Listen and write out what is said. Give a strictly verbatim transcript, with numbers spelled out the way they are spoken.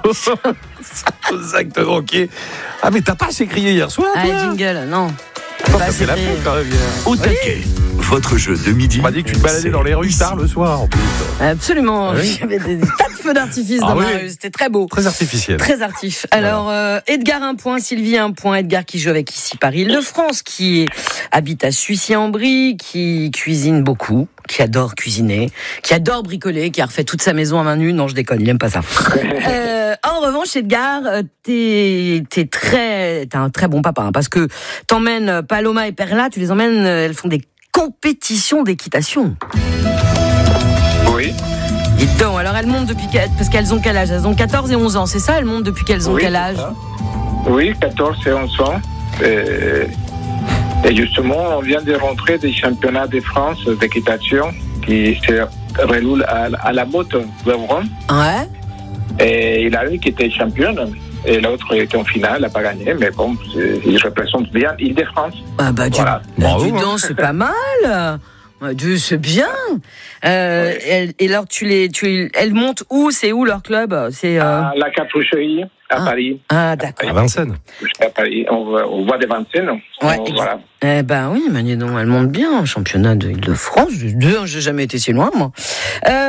Aux actes manqués. Ah, mais t'as pas assez crié hier soir, Ah, toi jingle, non. Oh, ça fait la fête, quand même. Au taquet, votre jeu de midi. On m'a dit que tu te baladais dans les rues tard le soir, en plus. Absolument. Ah oui. Il y avait des tas de feux d'artifice Ah dans oui. ma rue. C'était très beau. Très artificiel. Très artif. Alors, euh, Edgar un point, Sylvie un point. Edgar qui joue avec ici Paris Île-de-France, qui est, habite à Sucy-en-Brie, qui cuisine beaucoup, qui adore cuisiner, qui adore bricoler, qui a refait toute sa maison à main nue. Non, je déconne, il aime pas ça. euh, en revanche, Edgar, euh, t'es, t'es très, t'es un très bon papa, hein, parce que t'emmènes Paloma et Perla, tu les emmènes, elles font des compétitions d'équitation. Oui. Dites donc, alors elles montent depuis qu'elles, parce qu'elles ont quel âge? Elles ont quatorze et onze ans, c'est ça? Elles montent depuis qu'elles ont Oui, quel c'est âge? ça. Oui, quatorze et onze ans. Et, et justement, on vient de rentrer des championnats de France d'équitation qui se déroulent à, à la Motte d'Evron. Ouais. Et il y a une qui était championne et l'autre était en finale, elle n'a pas gagné, mais bon, il représente bien Île-de-France. Ah bah du, Voilà. bah, Bravo, du hein. donc, c'est pas mal. Bah, Dieu, c'est bien. Euh, Oui. et, et alors, tu les, tu, elles montent où? C'est où leur club? C'est. Euh... À la Capucherie, à Ah. Paris. Ah, d'accord. À Vincennes. À Paris. On voit, on voit des Vincennes. Ouais, On- voilà. Eh ben oui, mais dis donc, elles montent bien. Championnat de Île-de-France. Deux, j'ai jamais été si loin, moi. Euh,